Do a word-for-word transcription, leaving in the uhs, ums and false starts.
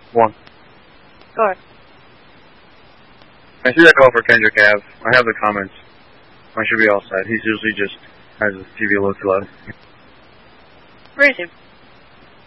One. Go ahead. I see that call for Kendrick Ave. I have the comments. I should be all set. He's usually just has his T V a little too loud. Where is he?